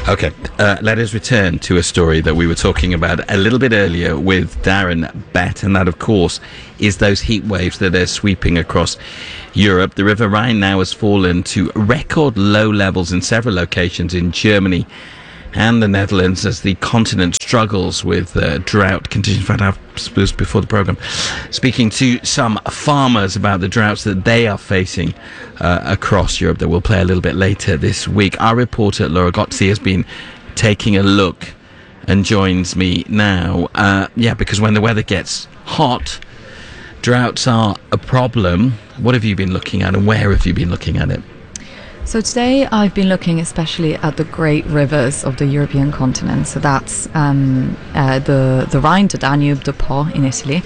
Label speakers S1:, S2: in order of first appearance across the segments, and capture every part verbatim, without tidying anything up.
S1: Okay, uh, let us return to a story that we were talking about a little bit earlier with Darren Bett, and that, of course, is those heat waves that are sweeping across Europe. The River Rhine now has fallen to record low levels in several locations in Germany and the Netherlands as the continent struggles with uh, drought conditions. In fact, I was before the programme speaking to some farmers about the droughts that they are facing uh, across Europe that we'll play a little bit later this week. Our reporter Laura Gozzi has been taking a look and joins me now. Uh, yeah, because when the weather gets hot, droughts are a problem. What have you been looking at, and where have you been looking at it?
S2: So today I've been looking especially at the great rivers of the European continent. So that's um, uh, the, the Rhine, the Danube, the Po in Italy.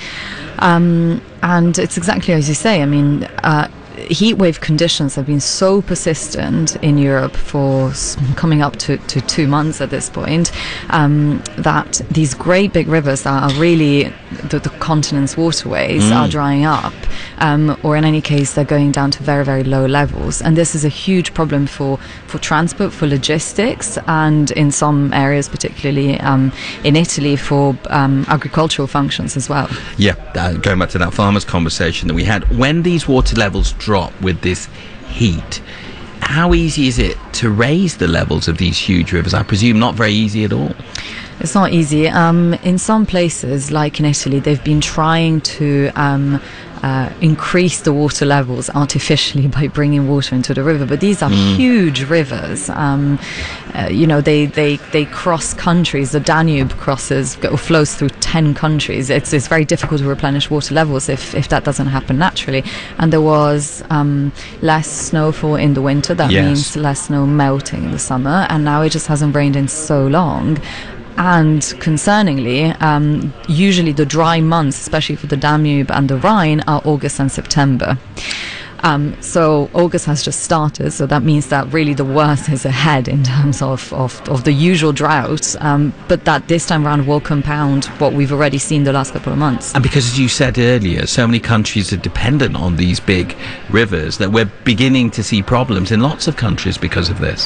S2: Um, and it's exactly as you say. I mean, uh, heat wave conditions have been so persistent in Europe for s- coming up to, to two months at this point, um, that these great big rivers that are really the, the continent's waterways mm. are drying up, um, or in any case they're going down to very, very low levels. And this is a huge problem for, for transport, for logistics, and in some areas, particularly um, in Italy, for um, agricultural functions as well.
S1: Yeah, uh, going back to that farmers conversation that we had, when these water levels drop with this heat, how easy is it to raise the levels of these huge rivers? I presume not very easy at all.
S2: It's not easy. Um, in some places, like in Italy, they've been trying to um, uh, increase the water levels artificially by bringing water into the river. But these are mm. huge rivers. Um, uh, you know, they, they, they cross countries. The Danube crosses or flows through ten countries. It's, it's very difficult to replenish water levels if, if that doesn't happen naturally. And there was um, less snowfall in the winter. That
S1: yes.
S2: means less snow melting in the summer. And now it just hasn't rained in so long. And concerningly, um, usually the dry months, especially for the Danube and the Rhine, are August and September. Um, so August has just started, so that means that really the worst is ahead in terms of, of, of the usual drought, um, but that this time around will compound what we've already seen the last couple of months.
S1: And because, as you said earlier, so many countries are dependent on these big rivers that we're beginning to see problems in lots of countries because of this.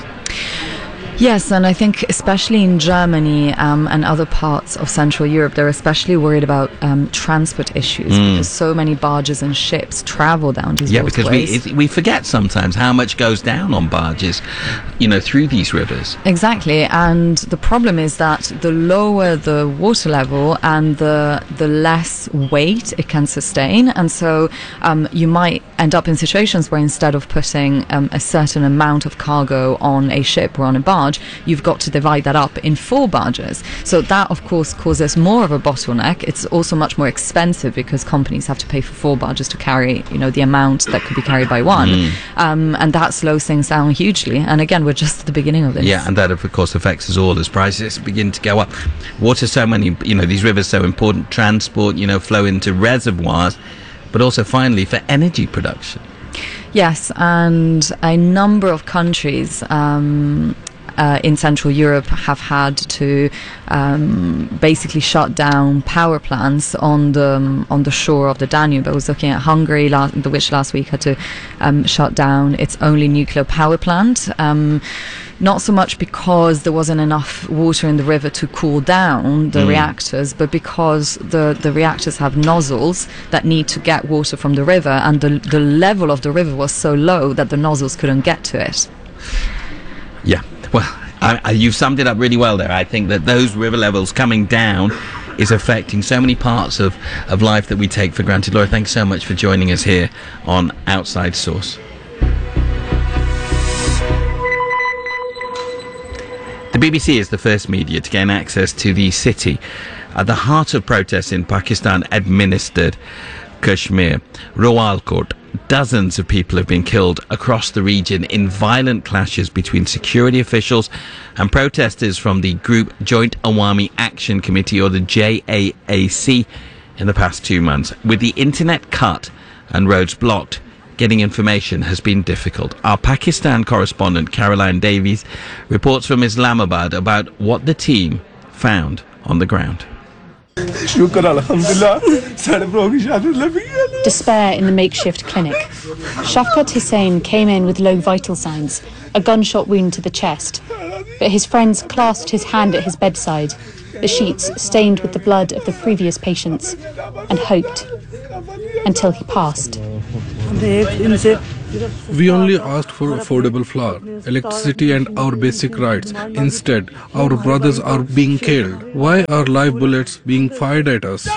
S2: Yes, and I think especially in Germany um, and other parts of Central Europe, they're especially worried about um, transport issues mm. because so many barges and ships travel down these
S1: yeah,
S2: waterways.
S1: Yeah, because we, we forget sometimes how much goes down on barges, you know, through these rivers.
S2: Exactly, and the problem is that the lower the water level and the the less weight it can sustain, and so um, you might end up in situations where instead of putting um, a certain amount of cargo on a ship or on a barge, you've got to divide that up in four barges. So that, of course, causes more of a bottleneck. It's also much more expensive because companies have to pay for four barges to carry, you know, the amount that could be carried by one. Mm. Um, and that slows things down hugely. And again, we're just at the beginning of this.
S1: Yeah, and that, of course, affects us all as prices begin to go up. Water, so many, you know, these rivers so important. Transport, you know, flow into reservoirs, but also finally for energy production.
S2: Yes, and a number of countries um, Uh, in Central Europe have had to um, basically shut down power plants on the um, on the shore of the Danube. I was looking at Hungary, last, which last week had to um, shut down its only nuclear power plant. Um, not so much because there wasn't enough water in the river to cool down the mm. reactors, but because the, the reactors have nozzles that need to get water from the river, and the, the level of the river was so low that the nozzles couldn't get to it.
S1: Yeah. Well, I, I, you've summed it up really well there. I think that those river levels coming down is affecting so many parts of, of life that we take for granted. Laura, thanks so much for joining us here on Outside Source. The B B C is the first media to gain access to the city at the heart of protests in Pakistan-administered Kashmir, Rawalkot. Dozens of people have been killed across the region in violent clashes between security officials and protesters from the group Joint Awami Action Committee, or the J A A C, in the past two months. With the internet cut and roads blocked, getting information has been difficult. Our Pakistan correspondent Caroline Davies reports from Islamabad about what the team found on the ground.
S3: Despair in the makeshift clinic. Shafkat Hussain came in with low vital signs, a gunshot wound to the chest. but his friends clasped his hand at his bedside, the sheets stained with the blood of the previous patients, and hoped until he passed.
S4: We only asked for affordable flour, electricity and our basic rights. Instead, our brothers are being killed. Why are live bullets being fired at us?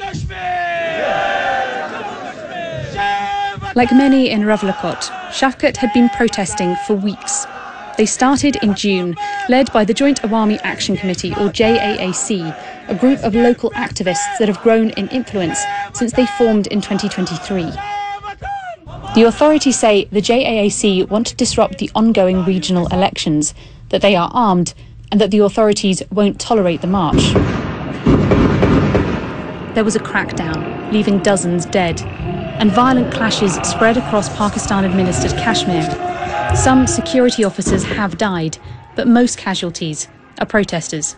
S3: Like many in Rawalakot, Shafkat had been protesting for weeks. They started in June, led by the Joint Awami Action Committee, or J A A C, a group of local activists that have grown in influence since they formed in twenty twenty-three. The authorities say the J A A C want to disrupt the ongoing regional elections, that they are armed, and that the authorities won't tolerate the march. There was a crackdown, leaving dozens dead, and violent clashes spread across Pakistan-administered Kashmir. Some security officers have died, but most casualties are protesters.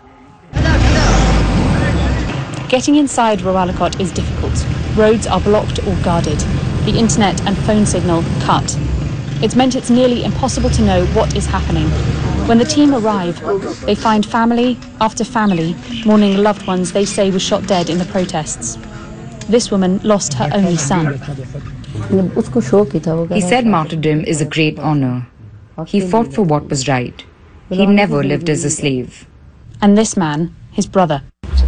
S3: Getting inside Rawalakot is difficult. Roads are blocked or guarded. The internet and phone signal cut. It's meant it's nearly impossible to know what is happening. When the team arrive, they find family after family mourning loved ones they say were shot dead in the protests. This woman lost her only son.
S5: He said martyrdom is a great honor. He fought for what was right. He never lived as a slave.
S3: And this man, his brother.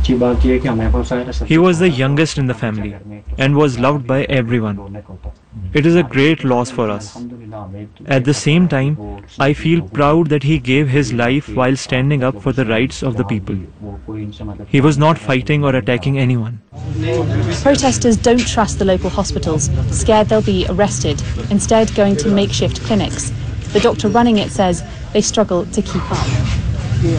S6: He was the youngest in the family and was loved by everyone. It is a great loss for us. At the same time, I feel proud that he gave his life while standing up for the rights of the people. He was not fighting or attacking anyone.
S3: Protesters don't trust the local hospitals, scared they'll be arrested, instead going to makeshift clinics. The doctor running it says they struggle to keep up.
S7: We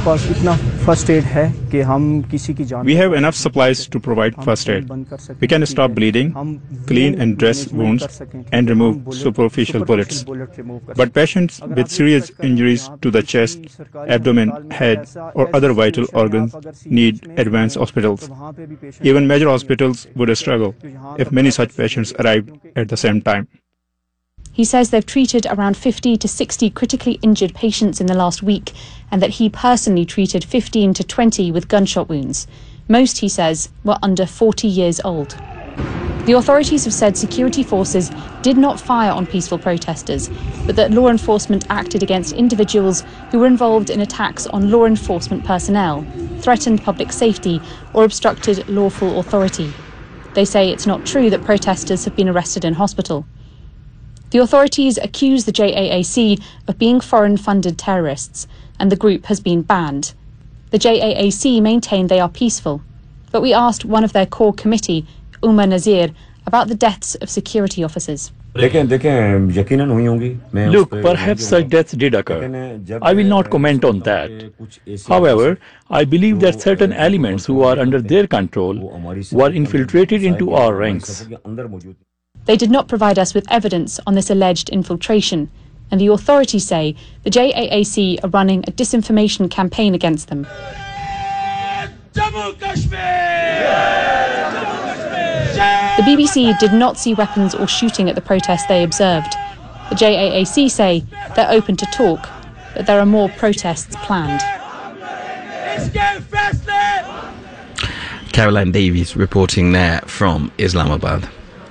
S8: have enough supplies to provide first aid. We can stop bleeding, clean and dress wounds, and remove superficial bullets. But patients with serious injuries to the chest, abdomen, head, or other vital organs need advanced hospitals. Even major hospitals would struggle if many such patients arrived at the same time.
S3: He says they've treated around fifty to sixty critically injured patients in the last week, and that he personally treated fifteen to twenty with gunshot wounds. Most, he says, were under forty years old. The authorities have said security forces did not fire on peaceful protesters, but that law enforcement acted against individuals who were involved in attacks on law enforcement personnel, threatened public safety, or obstructed lawful authority. They say it's not true that protesters have been arrested in hospital. The authorities accuse the J A A C of being foreign-funded terrorists, and the group has been banned. The J A A C maintain they are peaceful, but we asked one of their core committee, Umar Nazir, about the deaths of security officers.
S9: Look, perhaps such deaths did occur. I will not comment on that. However, I believe that certain elements who are under their control were infiltrated into our ranks.
S3: They did not provide us with evidence on this alleged infiltration, and the authorities say the J A A C are running a disinformation campaign against them. The B B C did not see weapons or shooting at the protest they observed. The J A A C say they're open to talk, but there are more protests planned.
S1: Caroline Davies reporting there from Islamabad.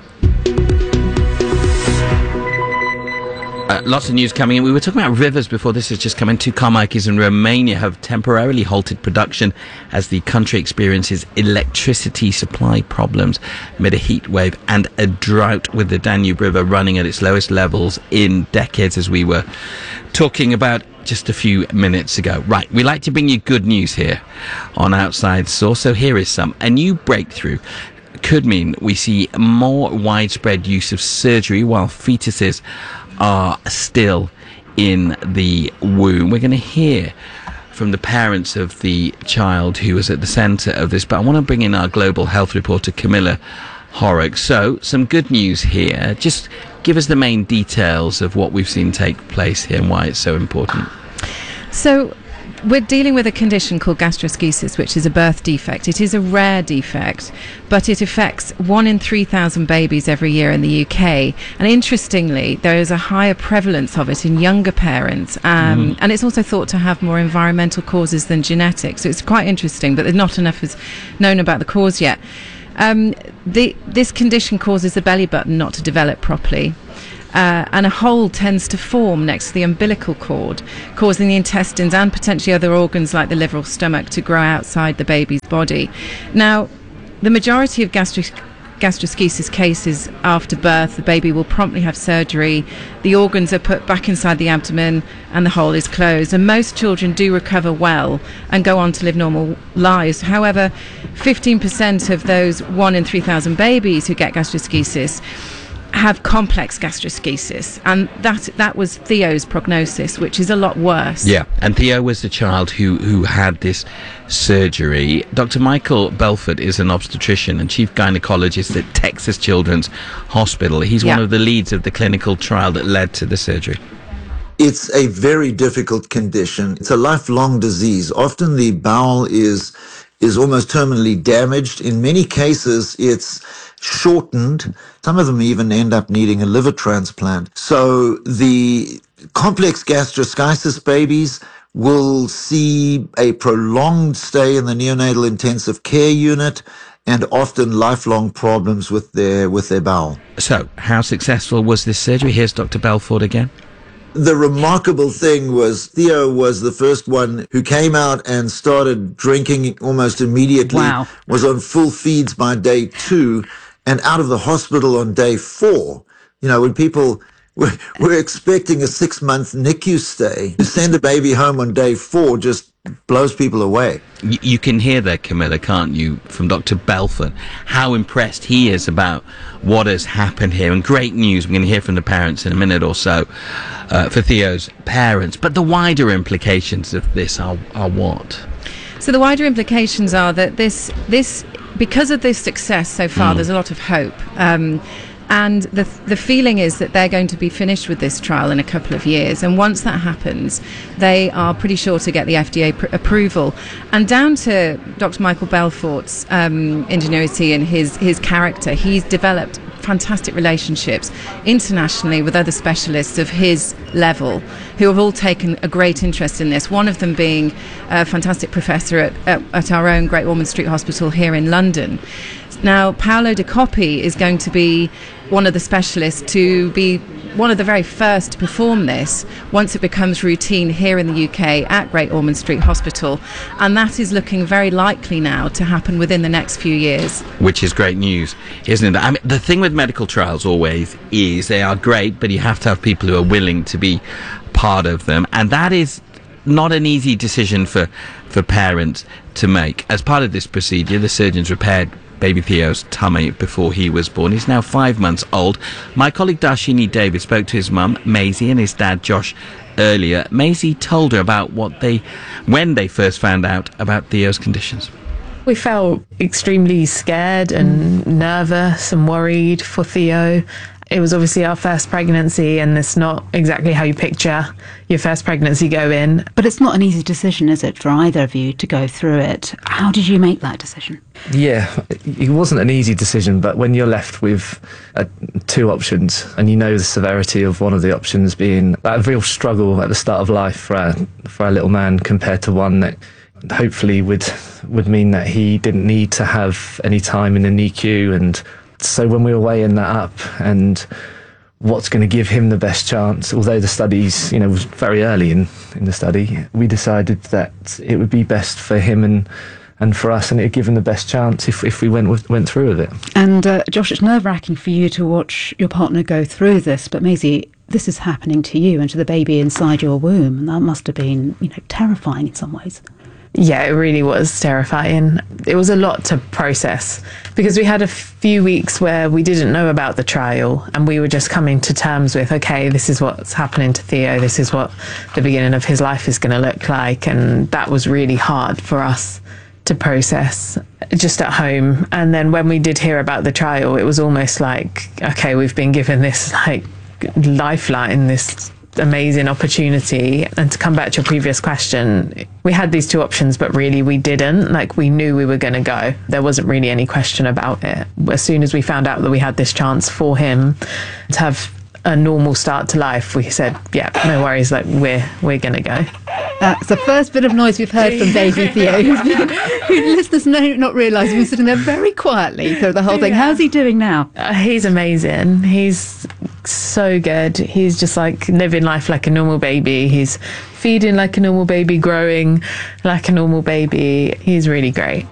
S1: Uh, lots of news coming in. We were talking about rivers before this has just come in. Two car makers in Romania have temporarily halted production as the country experiences electricity supply problems amid a heat wave and a drought, with the Danube River running at its lowest levels in decades, as we were talking about just a few minutes ago. Right, we like to bring you good news here on Outside Source, so here is some. A new breakthrough could mean we see more widespread use of surgery while fetuses are still in the womb. We're going to hear from the parents of the child who was at the centre of this, but I want to bring in our global health reporter Camilla Horrocks. So, some good news here. Just give us the main details of what we've seen take place here and why it's so important.
S2: So,
S7: we're dealing with a condition called gastroschisis, which is a birth defect. It is a rare defect, but it affects one in three thousand babies every year in the U K. And interestingly, there is a higher prevalence of it in younger parents. Um, mm. And it's also thought to have more environmental causes than genetics. So it's quite interesting, but not enough is known about the cause yet. Um, the, this condition causes the belly button not to develop properly. Uh, and a hole tends to form next to the umbilical cord, causing the intestines and potentially other organs like the liver or stomach to grow outside the baby's body. Now, the majority of gastro- gastroschisis cases after birth, the baby will promptly have surgery, the organs are put back inside the abdomen and the hole is closed. And most children do recover well and go on to live normal lives. However, fifteen percent of those one in three thousand babies who get gastroschisis have complex gastroschisis, and that that was Theo's prognosis, which is a lot worse.
S1: Yeah, and Theo was the child who, who had this surgery. Doctor Michael Belfort is an obstetrician and chief gynecologist at Texas Children's Hospital. He's yeah. one of the leads of the clinical trial that led to the surgery.
S10: It's a very difficult condition. It's a lifelong disease. Often the bowel is is almost terminally damaged. In many cases, it's shortened. Some of them even end up needing a liver transplant. So the complex gastroschisis babies will see a prolonged stay in the neonatal intensive care unit and often lifelong problems with their with their bowel.
S1: So, how successful was this surgery? Here's Doctor Belfort again.
S10: The remarkable thing was Theo was the first one who came out and started drinking almost immediately,
S7: wow.
S10: was on full feeds by day two, and out of the hospital on day four. You know, when people were, were expecting a six-month N I C U stay, to send a baby home on day four just blows people away.
S1: You, you can hear there, Camilla, can't you, from Doctor Belfort, how impressed he is about what has happened here. And great news, we're going to hear from the parents in a minute or so, uh, for Theo's parents. But the wider implications of this are, are what?
S7: So the wider implications are that this, this because of this success so far, mm. there's a lot of hope. Um, And the the feeling is that they're going to be finished with this trial in a couple of years. And once that happens, they are pretty sure to get the F D A pr- approval. And down to Doctor Michael Belfort's um, ingenuity and his, his character, he's developed fantastic relationships internationally with other specialists of his level who have all taken a great interest in this. One of them being a fantastic professor at, at, at our own Great Ormond Street Hospital here in London. Now, Paolo De Coppi is going to be one of the specialists to be one of the very first to perform this once it becomes routine here in the U K at Great Ormond Street Hospital. And that is looking very likely now to happen within the next few years.
S1: Which is great news, isn't it? I mean, the thing with medical trials always is they are great, but you have to have people who are willing to be part of them. And that is not an easy decision for, for parents to make. As part of this procedure, the surgeons repaired baby Theo's tummy before he was born. He's now five months old. My colleague Darshini David spoke to his mum, Maisie, and his dad, Josh, earlier. Maisie told her about what they, when they first found out about Theo's conditions.
S11: We felt extremely scared and nervous and worried for Theo. It was obviously our first pregnancy, and it's not exactly how you picture your first pregnancy go in.
S12: But it's not an easy decision, is it, for either of you to go through it? How did you make that decision?
S13: Yeah, it wasn't an easy decision, but when you're left with uh, two options, and you know the severity of one of the options being a real struggle at the start of life for a, for a little man compared to one that hopefully would would mean that he didn't need to have any time in the N I C U. And so when we were weighing that up and what's going to give him the best chance, although the studies, you know, was very early in, in the study, we decided that it would be best for him and and for us, and it would give him the best chance if, if we went with, went through with it.
S12: And uh, Josh, it's nerve-wracking for you to watch your partner go through this, but Maisie, this is happening to you and to the baby inside your womb, and that must have been, you know, terrifying in some ways.
S11: Yeah, it really was terrifying. It was a lot to process because we had a few weeks where we didn't know about the trial and we were just coming to terms with, okay, this is what's happening to Theo, this is what the beginning of his life is going to look like. And that was really hard for us to process just at home. And then when we did hear about the trial, it was almost like, okay, we've been given this like lifeline, this amazing opportunity. And to come back to your previous question, we had these two options, but really we didn't. Like, we knew we were going to go. There wasn't really any question about it. As soon as we found out that we had this chance for him to have a normal start to life, we said, yeah, no worries, like, we're we're going to go.
S12: That's the first bit of noise we've heard from baby Theo, who's been, who listeners may not realise he's been sitting there very quietly through the whole thing. How's he doing now?
S11: Uh, he's amazing. He's so good. He's just like living life like a normal baby. He's feeding like a normal baby, growing like a normal baby. He's really great.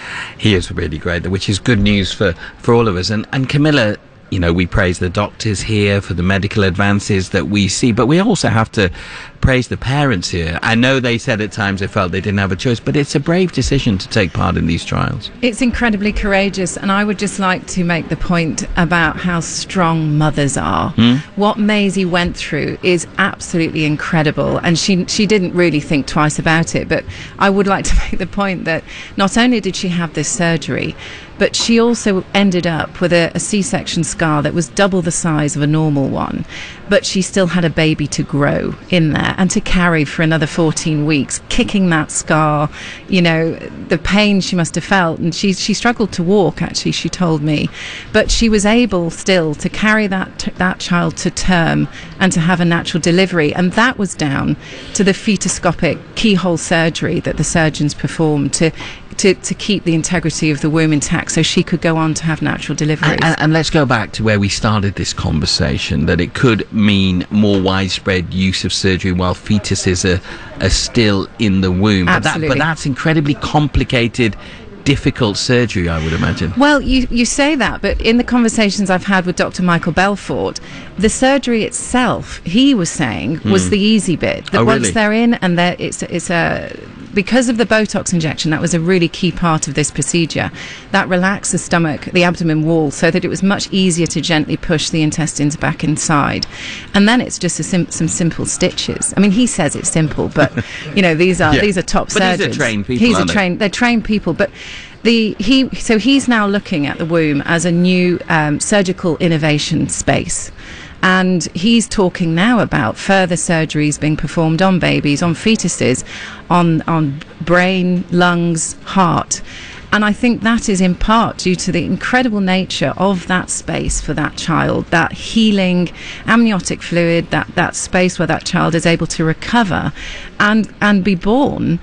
S1: He is really great, which is good news for, for all of us. And, and Camilla, you know, we praise the doctors here for the medical advances that we see, but we also have to praise the parents here. I know they said at times they felt they didn't have a choice, but it's a brave decision to take part in these trials.
S7: It's incredibly courageous, and I would just like to make the point about how strong mothers are. Mm. What Maisie went through is absolutely incredible, and she she didn't really think twice about it, but I would like to make the point that not only did she have this surgery, but she also ended up with a, a C-section scar that was double the size of a normal one, but she still had a baby to grow in there and to carry for another fourteen weeks, kicking that scar, you know, the pain she must have felt. And she she struggled to walk, actually, she told me, but she was able still to carry that that child to term and to have a natural delivery. And that was down to the fetoscopic keyhole surgery that the surgeons performed to To, to keep the integrity of the womb intact so she could go on to have natural deliveries.
S1: And, and let's go back to where we started this conversation, that it could mean more widespread use of surgery while fetuses are, are still in the womb. But, that, but that's incredibly complicated, difficult surgery, I would imagine.
S7: Well, you, you say that, but in the conversations I've had with Doctor Michael Belfort, the surgery itself, he was saying, was mm. the easy bit. That
S1: oh,
S7: once
S1: really?
S7: they're in, and they're, it's, it's a... because of the Botox injection, that was a really key part of this procedure. That relaxed the stomach, the abdomen wall, so that it was much easier to gently push the intestines back inside. And then it's just a sim- some simple stitches. I mean, he says it's simple, but you know, these are yeah. these are top
S1: but
S7: surgeons.
S1: But these are trained people.
S7: He's
S1: aren't
S7: a trained. They're trained people, but. The, he so he's now looking at the womb as a new um, surgical innovation space. And he's talking now about further surgeries being performed on babies, on fetuses, on on brain, lungs, heart. And I think that is in part due to the incredible nature of that space for that child, that healing amniotic fluid, that, that space where that child is able to recover and, and be born.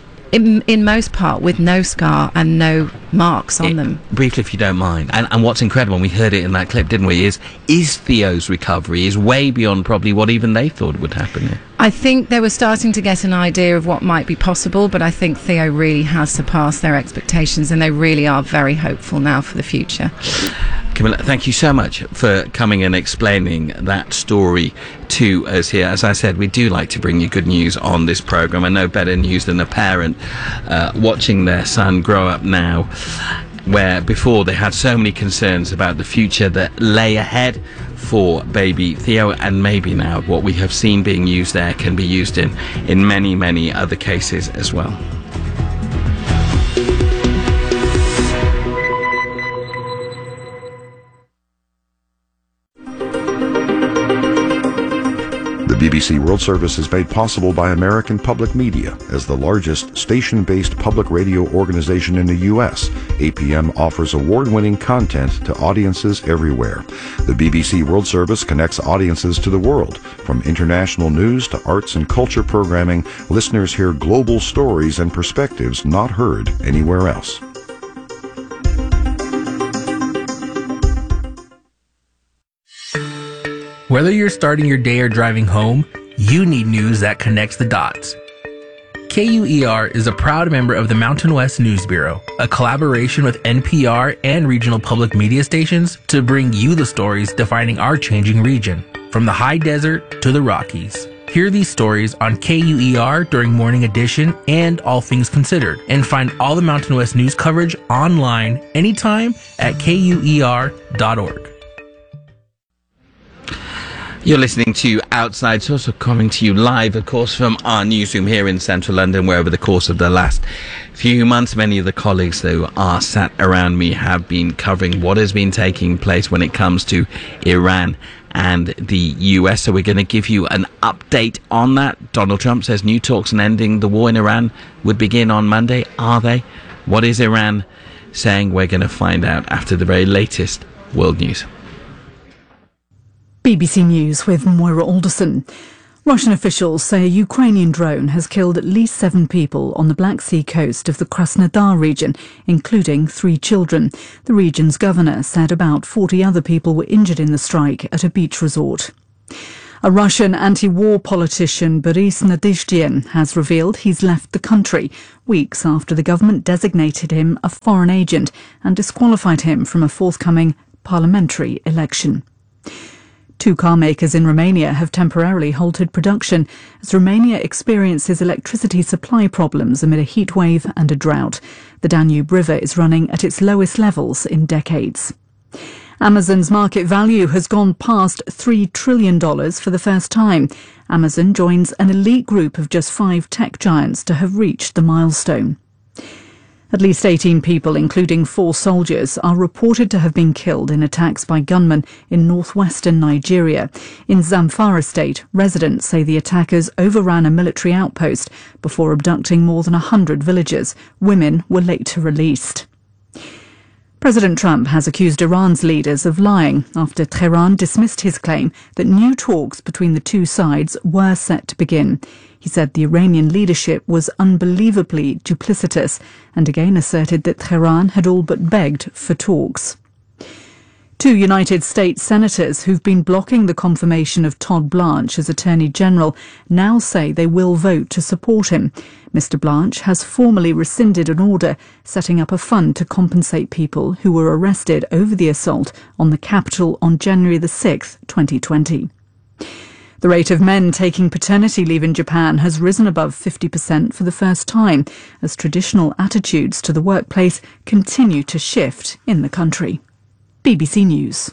S7: In, in most part with no scar and no marks on it, them.
S1: Briefly, if you don't mind, and, and what's incredible, and we heard it in that clip, didn't we, is is Theo's recovery is way beyond probably what even they thought would happen here.
S7: I think they were starting to get an idea of what might be possible, but I think Theo really has surpassed their expectations, and they really are very hopeful now for the future.
S1: Camilla, thank you so much for coming and explaining that story to us here. As I said, we do like to bring you good news on this programme, and no better news than a parent uh, watching their son grow up now, where before they had so many concerns about the future that lay ahead for baby Theo, and maybe now what we have seen being used there can be used in, in many, many other cases as well.
S14: The B B C World Service is made possible by American Public Media. As the largest station-based public radio organization in the U S, A P M offers award-winning content to audiences everywhere. The B B C World Service connects audiences to the world. From international news to arts and culture programming, listeners hear global stories and perspectives not heard anywhere else.
S15: Whether you're starting your day or driving home, you need news that connects the dots. K U E R is a proud member of the Mountain West News Bureau, a collaboration with N P R and regional public media stations to bring you the stories defining our changing region, from the high desert to the Rockies. Hear these stories on K U E R during Morning Edition and All Things Considered, and find all the Mountain West news coverage online anytime at K U E R dot org.
S1: You're listening to Outside Source, coming to you live, of course, from our newsroom here in central London, where over the course of the last few months, many of the colleagues who are sat around me have been covering what has been taking place when it comes to Iran and the U S. So we're going to give you an update on that. Donald Trump says new talks on ending the war in Iran would begin on Monday. Are they? What is Iran saying? We're going to find out after the very latest world news.
S16: B B C News with Moira Alderson. Russian officials say a Ukrainian drone has killed at least seven people on the Black Sea coast of the Krasnodar region, including three children. The region's governor said about forty other people were injured in the strike at a beach resort. A Russian anti-war politician, Boris Nadezhdin, has revealed he's left the country, weeks after the government designated him a foreign agent and disqualified him from a forthcoming parliamentary election. Two car makers in Romania have temporarily halted production as Romania experiences electricity supply problems amid a heat wave and a drought. The Danube River is running at its lowest levels in decades. Amazon's market value has gone past three trillion dollars for the first time. Amazon joins an elite group of just five tech giants to have reached the milestone. At least eighteen people, including four soldiers, are reported to have been killed in attacks by gunmen in northwestern Nigeria. In Zamfara state, residents say the attackers overran a military outpost before abducting more than one hundred villagers. Women were later released. President Trump has accused Iran's leaders of lying after Tehran dismissed his claim that new talks between the two sides were set to begin. He said the Iranian leadership was unbelievably duplicitous and again asserted that Tehran had all but begged for talks. Two United States senators who've been blocking the confirmation of Todd Blanche as Attorney General now say they will vote to support him. Mister Blanche has formally rescinded an order setting up a fund to compensate people who were arrested over the assault on the Capitol on January the sixth, twenty twenty. The rate of men taking paternity leave in Japan has risen above fifty percent for the first time as traditional attitudes to the workplace continue to shift in the country. B B C News.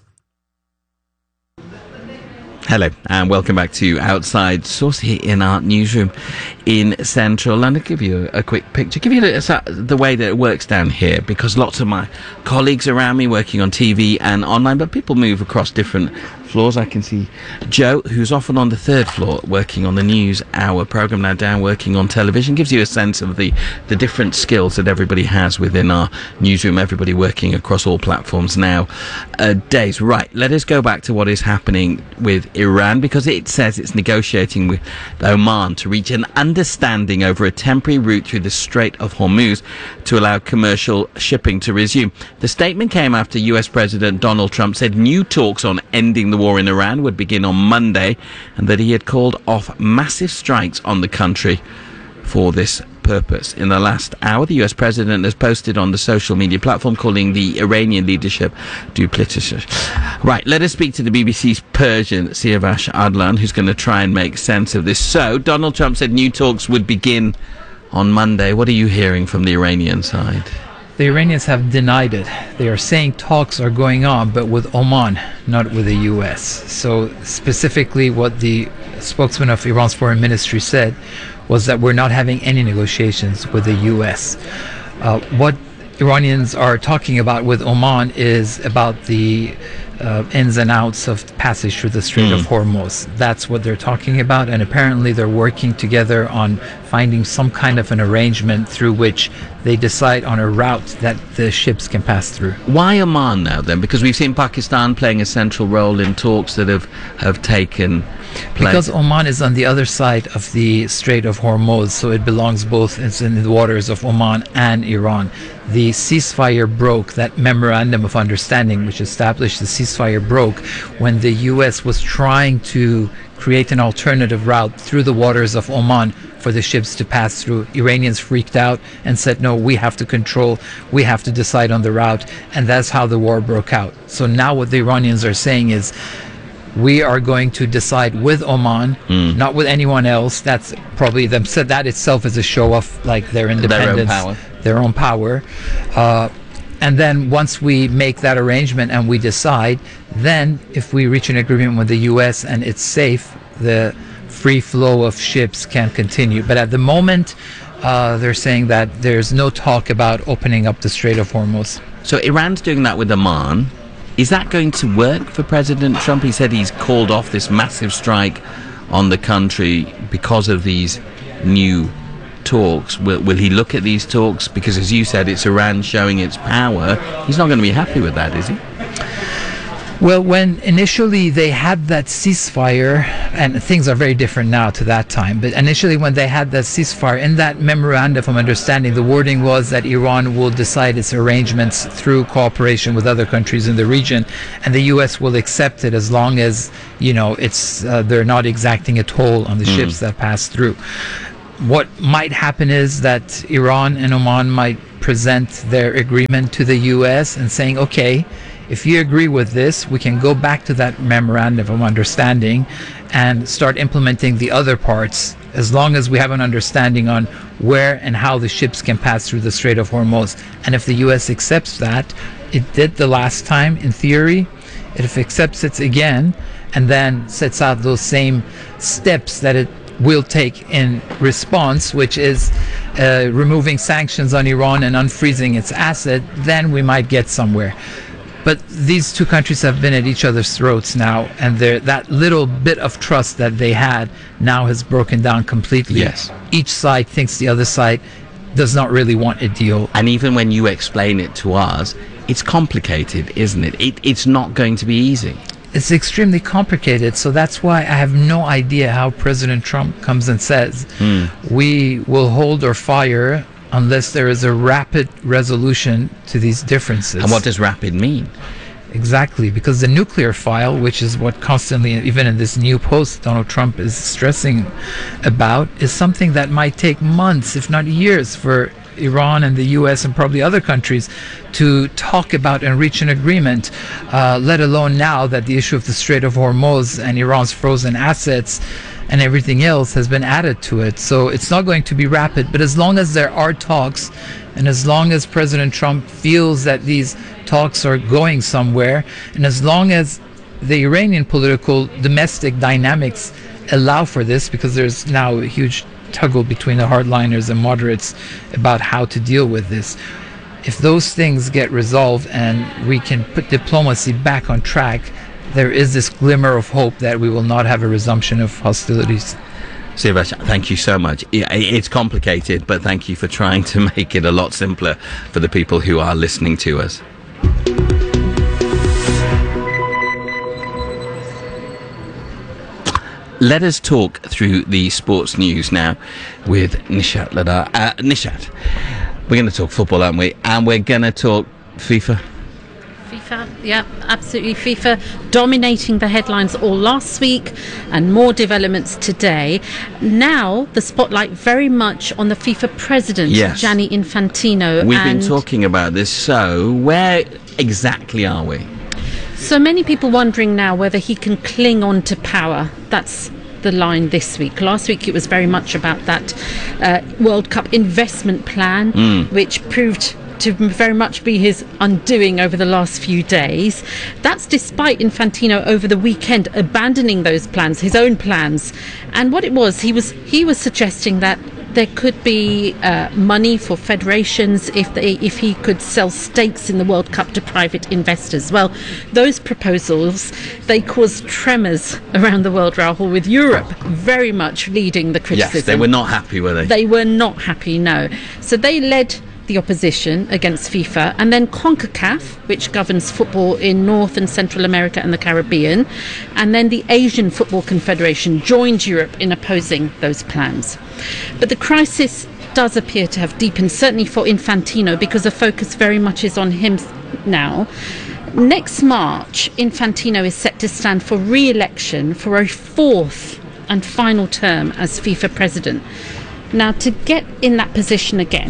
S1: Hello and welcome back to Outside Source here in our newsroom in central London. Give you a quick picture, give you the, the way that it works down here, because lots of my colleagues around me working on T V and online, but people move across different floors. I can see Joe, who's often on the third floor working on the News Hour programme, now down working on television. Gives you a sense of the, the different skills that everybody has within our newsroom, everybody working across all platforms now uh, days. Right, let us go back to what is happening with Iran, because it says it's negotiating with Oman to reach an understanding over a temporary route through the Strait of Hormuz to allow commercial shipping to resume. The statement came after U S President Donald Trump said new talks on ending the war in Iran would begin on Monday, and that he had called off massive strikes on the country for this purpose. In the last hour, the U S President has posted on the social media platform calling the Iranian leadership duplicitous. Right, let us speak to the B B C's Persian, Siavash Adlan, who's going to try and make sense of this. So, Donald Trump said new talks would begin on Monday. What are you hearing from the Iranian side?
S17: The Iranians have denied it. They are saying talks are going on, but with Oman, not with the U S. So specifically what the spokesman of Iran's foreign ministry said was that we're not having any negotiations with the U S. Uh, what Iranians are talking about with Oman is about the uh, ins and outs of passage through the Strait mm. of Hormuz. That's what they're talking about, and apparently they're working together on finding some kind of an arrangement through which they decide on a route that the ships can pass through.
S1: Why Oman now then? Because we've seen Pakistan playing a central role in talks that have, have taken place.
S17: Because Oman is on the other side of the Strait of Hormuz, so it belongs both, it's in the waters of Oman and Iran. The ceasefire broke, that memorandum of understanding which established the ceasefire broke when the U S was trying to create an alternative route through the waters of Oman for the ships to pass through. Iranians freaked out and said, no, we have to control, we have to decide on the route, and that's how the war broke out. So now what the Iranians are saying is, we are going to decide with Oman, mm. not with anyone else. That's probably them said that itself is a show of like their independence,
S1: their own power.
S17: Their own power. Uh, and then once we make that arrangement and we decide, then if we reach an agreement with the U S and it's safe, the free flow of ships can continue. But at the moment, uh, they're saying that there's no talk about opening up the Strait of Hormuz.
S1: So Iran's doing that with Oman. Is that going to work for President Trump? He said he's called off this massive strike on the country because of these new talks. Will, will he look at these talks? Because as you said, it's Iran showing its power. He's not going to be happy with that, is he?
S17: Well, when initially they had that ceasefire, and things are very different now to that time, but initially when they had that ceasefire, in that memorandum of understanding, the wording was that Iran will decide its arrangements through cooperation with other countries in the region, and the U S will accept it as long as, you know, it's uh, they're not exacting a toll on the mm. ships that pass through. What might happen is that Iran and Oman might present their agreement to the U S and saying, okay, if you agree with this, we can go back to that memorandum of understanding and start implementing the other parts, as long as we have an understanding on where and how the ships can pass through the Strait of Hormuz. And if the U S accepts that, it did the last time in theory, if it accepts it again and then sets out those same steps that it will take in response, which is uh, removing sanctions on Iran and unfreezing its asset, then we might get somewhere. But these two countries have been at each other's throats now, and that little bit of trust that they had now has broken down completely.
S1: Yes.
S17: Each side thinks the other side does not really want a deal.
S1: And even when you explain it to us, it's complicated, isn't it? it it's not going to be easy.
S17: It's extremely complicated, so that's why I have no idea how President Trump comes and says, mm. we will hold our fire unless there is a rapid resolution to these differences.
S1: And what does rapid mean?
S17: Exactly, because the nuclear file, which is what constantly, even in this new post, Donald Trump is stressing about, is something that might take months, if not years, for Iran and the U S and probably other countries to talk about and reach an agreement, uh, let alone now that the issue of the Strait of Hormuz and Iran's frozen assets and everything else has been added to it. So it's not going to be rapid, but as long as there are talks and as long as President Trump feels that these talks are going somewhere, and as long as the Iranian political domestic dynamics allow for this, because there's now a huge tuggle between the hardliners and moderates about how to deal with this. If those things get resolved and we can put diplomacy back on track, there is this glimmer of hope that we will not have a resumption of hostilities.
S1: Siavash, thank you so much. It's complicated, but thank you for trying to make it a lot simpler for the people who are listening to us. Let us talk through the sports news now with Nishat Ladar. Uh, Nishat, we're going to talk football, aren't we? And we're going to talk FIFA.
S18: FIFA, yeah, absolutely. FIFA dominating the headlines all last week, and more developments today. Now, the spotlight very much on the FIFA president,
S1: yes.
S18: Gianni Infantino.
S1: We've
S18: and
S1: been talking about this, so where exactly are we?
S18: So many people wondering now whether he can cling on to power. That's the line this week. Last week it was very much about that uh, World Cup investment plan, mm. which proved to very much be his undoing over the last few days. That's despite Infantino over the weekend abandoning those plans, his own plans. And what it was, he was he was suggesting that there could be uh, money for federations if they, if he could sell stakes in the World Cup to private investors. Well, those proposals, they caused tremors around the world, Rahul, with Europe very much leading the criticism.
S1: Yes, they were not happy, were they?
S18: They were not happy, no. So they led the opposition against FIFA, and then CONCACAF, which governs football in North and Central America and the Caribbean, and then the Asian Football Confederation joined Europe in opposing those plans. But the crisis does appear to have deepened, certainly for Infantino, because the focus very much is on him now. Next March, Infantino is set to stand for re-election for a fourth and final term as FIFA president. Now, to get in that position again,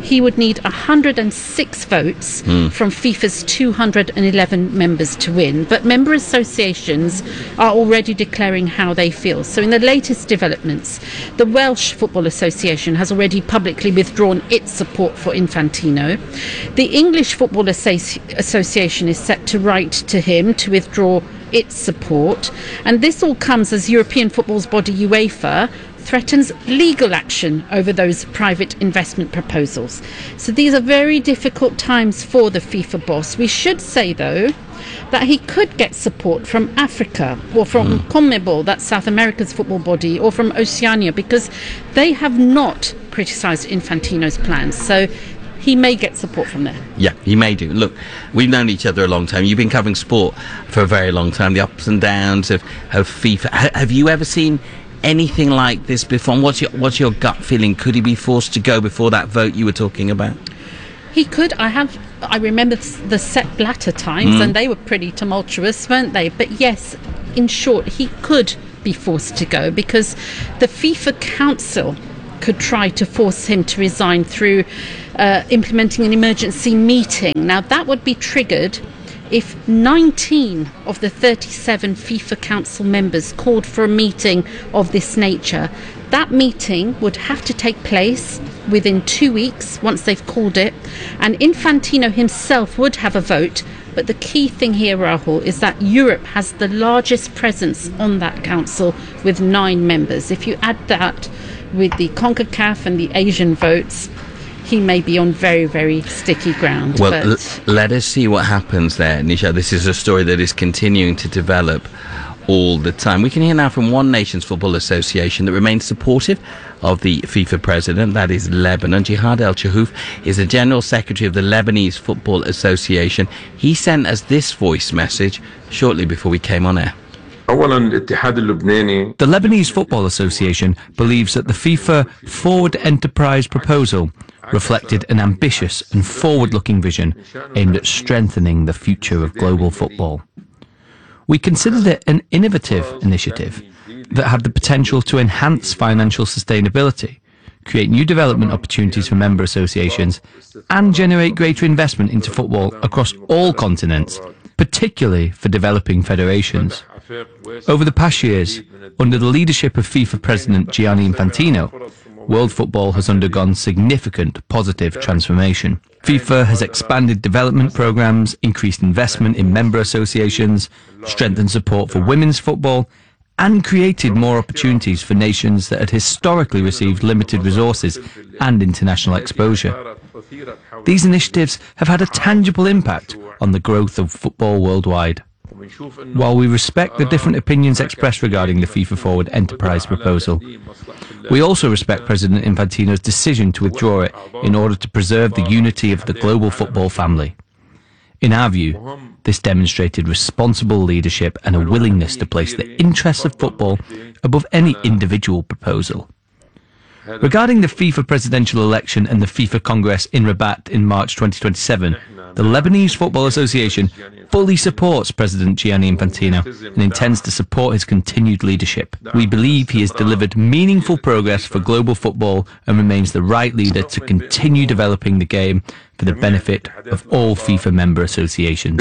S18: he would need one hundred six votes
S1: Mm.
S18: from FIFA's two hundred eleven members to win. But member associations are already declaring how they feel. So in the latest developments, the Welsh Football Association has already publicly withdrawn its support for Infantino. The English Football Associ- Association is set to write to him to withdraw its support. And this all comes as European football's body UEFA threatens legal action over those private investment proposals. So these are very difficult times for the FIFA boss. We should say, though, that he could get support from Africa or from mm. CONMEBOL, that's South America's football body, or from Oceania, because they have not criticised Infantino's plans. So he may get support from there.
S1: Yeah, he may do. Look, we've known each other a long time. You've been covering sport for a very long time, the ups and downs of, of FIFA. H- have you ever seen anything like this before? And what's your what's your gut feeling? Could he be forced to go before that vote you were talking about?
S18: He could. I have. I remember the Sepp Blatter times,
S1: Mm.
S18: and they were pretty tumultuous, weren't they? But yes, in short, he could be forced to go because the FIFA Council could try to force him to resign through uh, implementing an emergency meeting. Now, that would be triggered if nineteen of the thirty-seven FIFA Council members called for a meeting of this nature. That meeting would have to take place within two weeks once they've called it, and Infantino himself would have a vote. But the key thing here, Rahul, is that Europe has the largest presence on that council with nine members. If you add that with the CONCACAF and the Asian votes, he may be on very, very sticky ground.
S1: Well,
S18: but
S1: l- let us see what happens there, Nisha. This is a story that is continuing to develop all the time. We can hear now from One Nations Football Association that remains supportive of the FIFA president, that is Lebanon. Jihad El Chahouf is the General Secretary of the Lebanese Football Association. He sent us this voice message shortly before we came on air.
S19: The Lebanese Football Association believes that the FIFA Forward Enterprise proposal reflected an ambitious and forward-looking vision aimed at strengthening the future of global football. We considered it an innovative initiative that had the potential to enhance financial sustainability, create new development opportunities for member associations, and generate greater investment into football across all continents, particularly for developing federations. Over the past years, under the leadership of FIFA President Gianni Infantino, world football has undergone significant positive transformation. FIFA has expanded development programs, increased investment in member associations, strengthened support for women's football, and created more opportunities for nations that had historically received limited resources and international exposure. These initiatives have had a tangible impact on the growth of football worldwide. While we respect the different opinions expressed regarding the FIFA Forward Enterprise proposal, we also respect President Infantino's decision to withdraw it in order to preserve the unity of the global football family. In our view, this demonstrated responsible leadership and a willingness to place the interests of football above any individual proposal. Regarding the FIFA presidential election and the FIFA Congress in Rabat in March twenty twenty-seven, the Lebanese Football Association fully supports President Gianni Infantino and intends to support his continued leadership. We believe he has delivered meaningful progress for global football and remains the right leader to continue developing the game for the benefit of all FIFA member associations.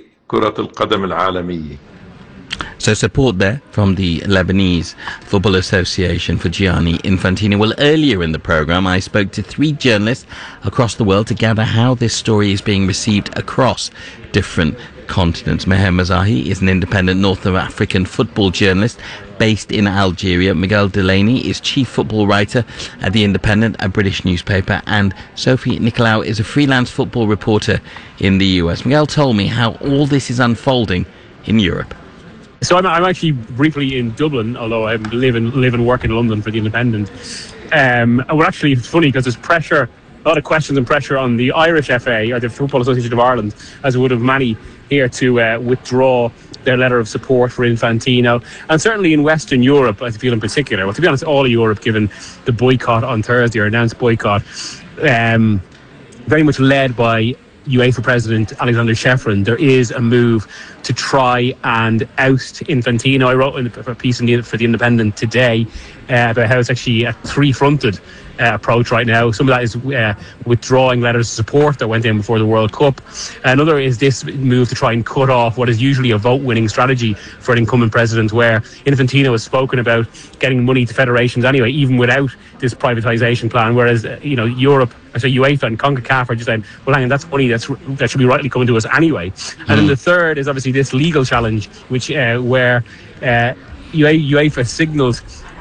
S1: So support there from the Lebanese Football Association for Gianni Infantino. Well, earlier in the programme, I spoke to three journalists across the world to gather how this story is being received across different continents. Meher Mazahi is an independent North African football journalist based in Algeria. Miguel Delaney is chief football writer at The Independent, a British newspaper. And Sophie Nicolau is a freelance football reporter in the U S. Miguel told me how all this is unfolding in Europe.
S20: So I'm, I'm actually briefly in Dublin, although I live and live and work in London for The Independent. Um, well, actually, it's funny because there's pressure, a lot of questions and pressure on the Irish F A, or the Football Association of Ireland, as it would have many here, to uh, withdraw their letter of support for Infantino. And certainly in Western Europe, I feel in particular, well, to be honest, all of Europe, given the boycott on Thursday, or announced boycott, um, very much led by UEFA President Alexander Shevrin, there is a move to try and oust Infantino. I wrote in a piece in the, for The Independent today uh, about how it's actually a three-fronted uh, approach right now. Some of that is uh, withdrawing letters of support that went in before the World Cup. Another is this move to try and cut off what is usually a vote-winning strategy for an incumbent president, where Infantino has spoken about getting money to federations anyway, even without this privatisation plan, whereas uh, you know Europe, I say UEFA and CONCACAF are just saying, well, hang on, that's money that's, that should be rightly coming to us anyway. Mm. And then the third is obviously this legal challenge, which uh, where uh, UEFA signalled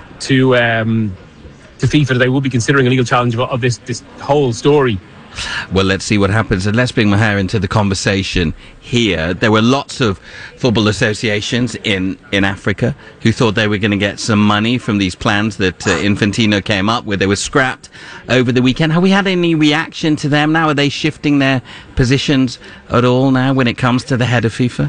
S20: to um, to FIFA that they will be considering a legal challenge of, of this this whole story.
S1: Well, let's see what happens. And let's bring Maher into the conversation here. There were lots of football associations in, in Africa who thought they were going to get some money from these plans that uh, Infantino came up with. They were scrapped over the weekend. Have we had any reaction to them now? Are they shifting their positions at all now when it comes to the head of FIFA?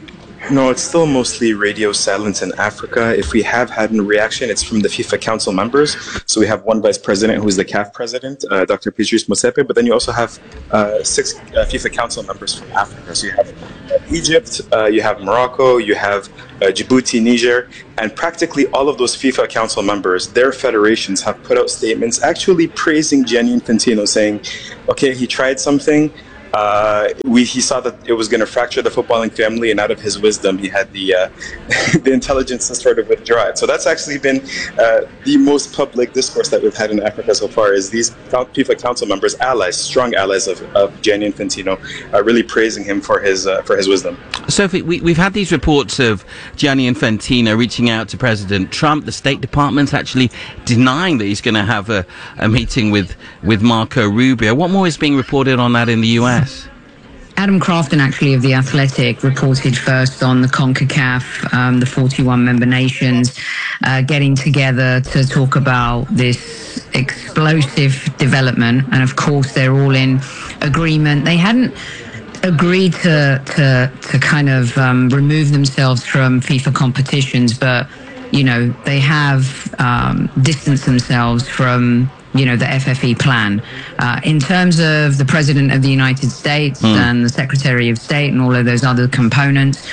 S21: No, it's still mostly radio silence in Africa. If we have had a reaction, it's from the FIFA Council members. So we have one vice president who is the C A F president, uh, Doctor Patrice Motsepe, but then you also have uh, six uh, FIFA Council members from Africa. So you have uh, Egypt, uh, you have Morocco, you have uh, Djibouti, Niger, and practically all of those FIFA Council members, their federations have put out statements actually praising Gianni Infantino, saying, okay, he tried something. Uh, we, he saw that it was going to fracture the footballing family, and out of his wisdom, he had the uh, the intelligence to sort of withdraw it. So that's actually been uh, the most public discourse that we've had in Africa so far, is these FIFA Council members, allies, strong allies of, of Gianni Infantino, are really praising him for his uh, for his wisdom.
S1: Sophie, we, we've had these reports of Gianni Infantino reaching out to President Trump. The State Department's actually denying that he's going to have a, a meeting with, with Marco Rubio. What more is being reported on that in the U S?
S5: Adam Crafton, actually, of The Athletic, reported first on the CONCACAF, um, the forty-one member nations, uh, getting together to talk about this explosive development. And of course, they're all in agreement. They hadn't agreed to to, to kind of um, remove themselves from FIFA competitions, but, you know, they have um, distanced themselves from, you know, the F F E plan. Uh, in terms of the President of the United States mm. and the Secretary of State and all of those other components,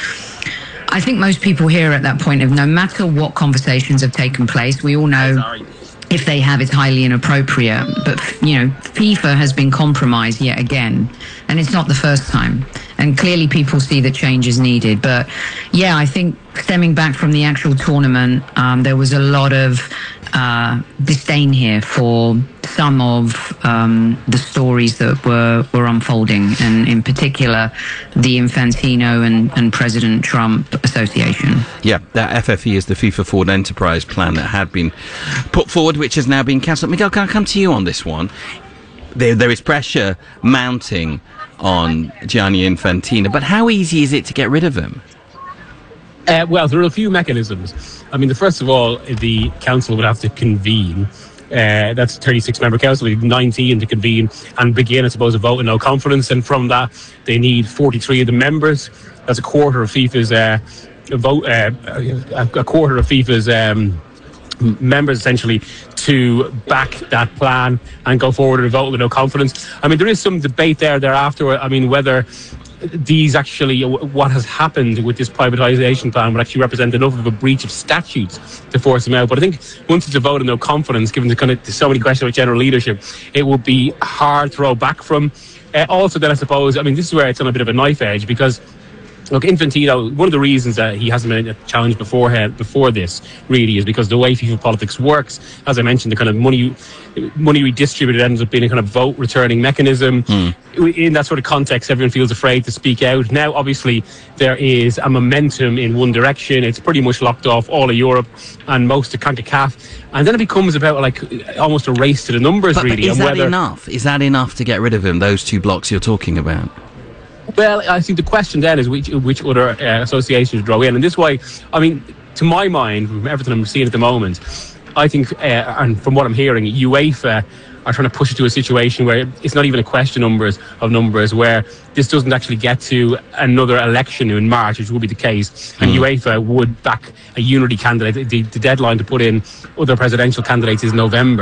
S5: I think most people here at that point of no matter what conversations have taken place, we all know if they have, it's highly inappropriate. But, you know, FIFA has been compromised yet again, and it's not the first time. And clearly people see that change is needed. But, yeah, I think stemming back from the actual tournament, um, there was a lot of uh, disdain here for some of um, the stories that were, were unfolding, and in particular, the Infantino and, and President Trump association.
S1: Yeah, that F F E is the FIFA Forward Enterprise Plan that had been put forward, which has now been cancelled. Miguel, can I come to you on this one? There, there is pressure mounting on Gianni Infantino, but how easy is it to get rid of him?
S20: Uh, well, there are a few mechanisms. I mean, the first of all, the council would have to convene. Uh, that's a thirty-six member council, nineteen to convene and begin, I suppose, a vote of no confidence. And from that, they need forty-three of the members. That's a quarter of FIFA's uh, vote, uh, a quarter of FIFA's um, members, essentially, to back that plan and go forward with a vote with no confidence. I mean, there is some debate there thereafter. I mean, whether these actually, what has happened with this privatisation plan would actually represent enough of a breach of statutes to force them out. But I think once it's a vote of no confidence, given the kind of so many questions about general leadership, it will be hard to roll back from. Uh, also, then I suppose, I mean, this is where it's on a bit of a knife edge, because look, Infantino, one of the reasons that he hasn't been challenged beforehand, before this, really, is because the way FIFA politics works, as I mentioned, the kind of money money redistributed ends up being a kind of vote-returning mechanism. Mm. In that sort of context, everyone feels afraid to speak out. Now, obviously, there is a momentum in one direction. It's pretty much locked off all of Europe and most of CONCACAF. And then it becomes about, like, almost a race to the numbers,
S1: but,
S20: really.
S1: But is
S20: and
S1: that
S20: whether,
S1: enough? Is that enough to get rid of him, those two blocks you're talking about?
S20: Well, I think the question then is which which other uh, associations draw in. And this way, I mean, to my mind, from everything I'm seeing at the moment, I think, uh, and from what I'm hearing, UEFA are trying to push it to a situation where it's not even a question numbers of numbers, where this doesn't actually get to another election in March, which will be the case, and mm. UEFA would back a unity candidate. The, the deadline to put in other presidential candidates is November.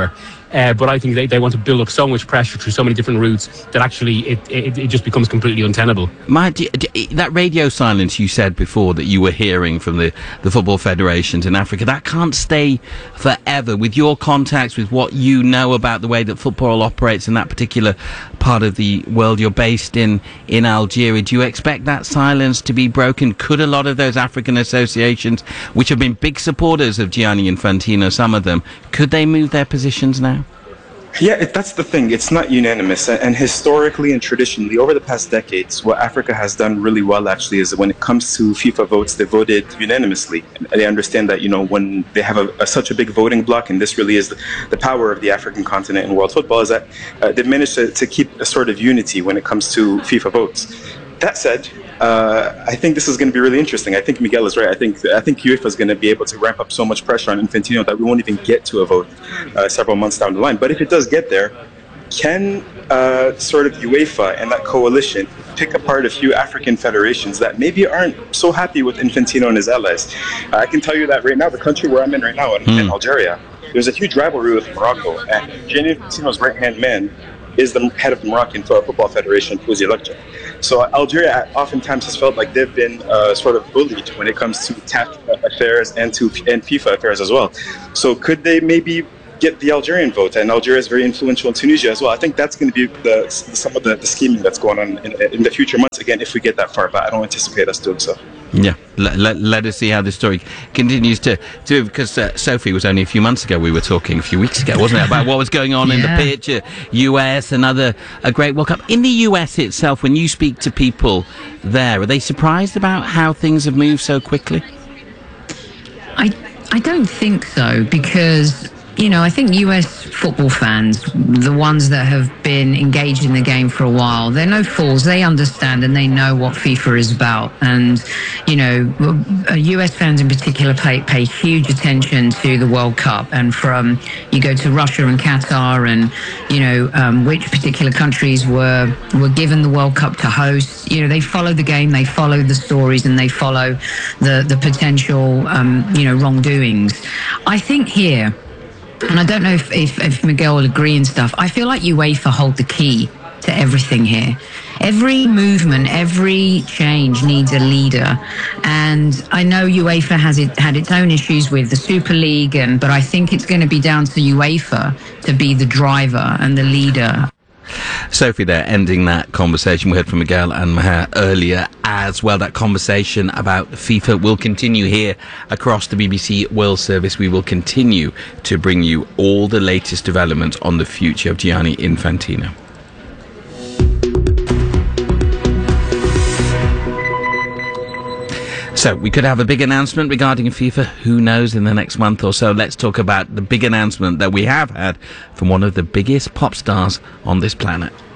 S20: Uh, but I think they, they want to build up so much pressure through so many different routes that actually it, it, it just becomes completely untenable.
S1: My, do, do, that radio silence you said before that you were hearing from the, the football federations in Africa, that can't stay forever. With your contacts, with what you know about the way that football operates in that particular part of the world, you're based in, in Algeria, do you expect that silence to be broken? Could a lot of those African associations, which have been big supporters of Gianni Infantino, some of them, could they move their positions now?
S21: Yeah, it, that's the thing. It's not unanimous. And historically and traditionally, over the past decades, what Africa has done really well, actually, is that when it comes to FIFA votes, they voted unanimously. And they understand that, you know, when they have a, a, such a big voting bloc, and this really is the, the power of the African continent in world football, is that uh, they've managed to, to keep a sort of unity when it comes to FIFA votes. That said, uh, I think this is going to be really interesting. I think Miguel is right. I think I think UEFA is going to be able to ramp up so much pressure on Infantino that we won't even get to a vote uh, several months down the line. But if it does get there, can uh, sort of UEFA and that coalition pick apart a few African federations that maybe aren't so happy with Infantino and his allies? Uh, I can tell you that right now, the country where I'm in right now, in, mm. in Algeria, there's a huge rivalry with Morocco. And Gianni Infantino's right-hand man is the head of the Moroccan Football Federation, Fouzi Lakhdja. So Algeria oftentimes has felt like they've been uh, sort of bullied when it comes to C A F affairs and to and FIFA affairs as well. So could they maybe get the Algerian vote? And Algeria is very influential in Tunisia as well. I think that's going to be the, some of the, the scheming that's going on in, in the future months, again, if we get that far, but I don't anticipate us doing so.
S1: Yeah, let, let, let us see how this story continues to, to because uh, Sophie, was only a few months ago we were talking, a few weeks ago, wasn't it, about what was going on yeah. in the pitch, uh, U S, another a great World Cup. In the U S itself, when you speak to people there, are they surprised about how things have moved so quickly?
S5: I, I don't think so, because, you know, I think U S football fans, the ones that have been engaged in the game for a while, they're no fools. They understand and they know what FIFA is about. And, you know, U S fans in particular pay, pay huge attention to the World Cup. And from, you go to Russia and Qatar and, you know, um, which particular countries were, were given the World Cup to host. You know, they follow the game, they follow the stories, and they follow the, the potential, um, you know, wrongdoings. I think here, and I don't know if, if, if Miguel will agree and stuff, I feel like UEFA hold the key to everything here. Every movement, every change needs a leader. And I know UEFA has it, had its own issues with the Super League, and but I think it's going to be down to UEFA to be the driver and the leader.
S1: Sophie there, ending that conversation. We heard from Miguel and Maher earlier as well. That conversation about FIFA will continue here across the B B C World Service. We will continue to bring you all the latest developments on the future of Gianni Infantino. So we could have a big announcement regarding FIFA, who knows, in the next month or so. Let's talk about the big announcement that we have had from one of the biggest pop stars on this planet.